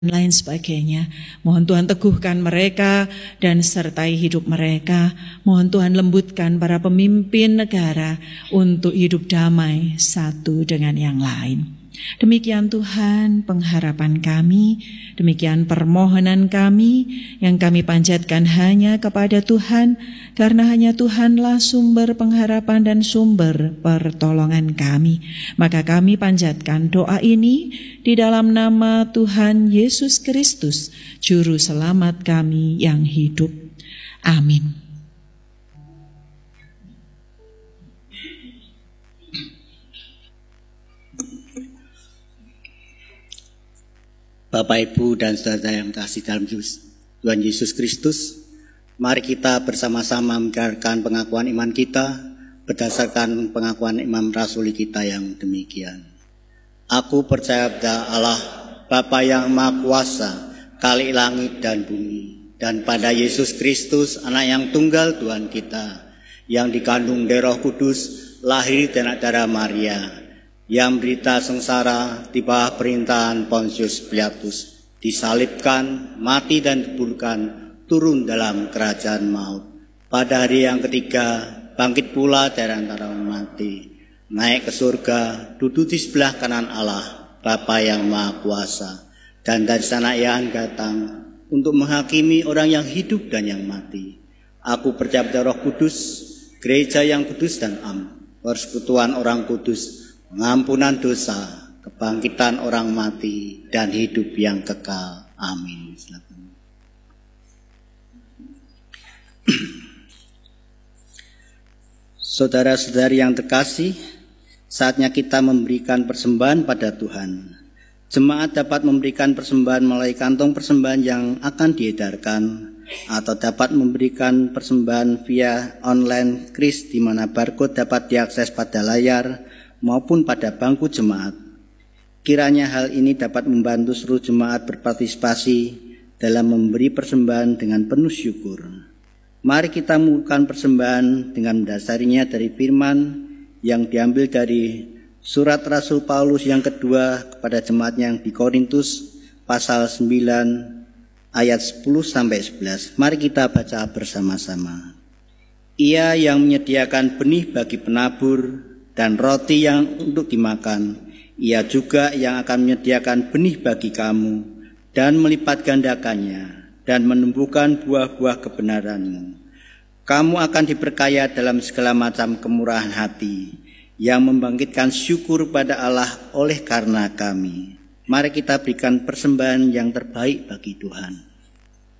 lain sebagainya. Mohon Tuhan teguhkan mereka dan sertai hidup mereka. Mohon Tuhan lembutkan para pemimpin negara untuk hidup damai satu dengan yang lain. Demikian Tuhan pengharapan kami, demikian permohonan kami yang kami panjatkan hanya kepada Tuhan, karena hanya Tuhanlah sumber pengharapan dan sumber pertolongan kami. Maka kami panjatkan doa ini di dalam nama Tuhan Yesus Kristus, Juru Selamat kami yang hidup. Amin. Bapak, Ibu, dan saudara yang kasih dalam Tuhan Yesus Kristus, mari kita bersama-sama mendengarkan pengakuan iman kita berdasarkan pengakuan imam rasuli kita yang demikian. Aku percaya pada Allah, Bapa yang Maha Kuasa, Khalik langit dan bumi, dan pada Yesus Kristus, Anak yang tunggal Tuhan kita, yang dikandung dari Roh Kudus, lahir dari darah Maria, yang berita sengsara di bawah perintahan Pontius Pilatus, disalibkan, mati dan dikuburkan, turun dalam kerajaan maut. Pada hari yang ketiga, bangkit pula dari antara orang mati, naik ke surga, duduk di sebelah kanan Allah, Bapa yang Maha Kuasa, dan dari sana Ia akan datang untuk menghakimi orang yang hidup dan yang mati. Aku percaya pada Roh Kudus, gereja yang kudus dan am, persekutuan orang kudus, pengampunan dosa, kebangkitan orang mati, dan hidup yang kekal. Amin. Saudara-saudari yang terkasih, saatnya kita memberikan persembahan pada Tuhan. Jemaat dapat memberikan persembahan melalui kantong persembahan yang akan diedarkan, atau dapat memberikan persembahan via online kris, di mana barcode dapat diakses pada layar maupun pada bangku jemaat. Kiranya hal ini dapat membantu seluruh jemaat berpartisipasi dalam memberi persembahan dengan penuh syukur. Mari kita mengumpulkan persembahan dengan mendasarinya dari firman yang diambil dari surat Rasul Paulus yang kedua kepada jemaatnya yang di Korintus, pasal 9 ayat 10-11. Mari kita baca bersama-sama. Ia yang menyediakan benih bagi penabur dan roti yang untuk dimakan, Ia juga yang akan menyediakan benih bagi kamu dan melipat gandakannya dan menumbuhkan buah-buah kebenaranmu. Kamu akan diberkaya dalam segala macam kemurahan hati yang membangkitkan syukur pada Allah oleh karena kami. Mari kita berikan persembahan yang terbaik bagi Tuhan.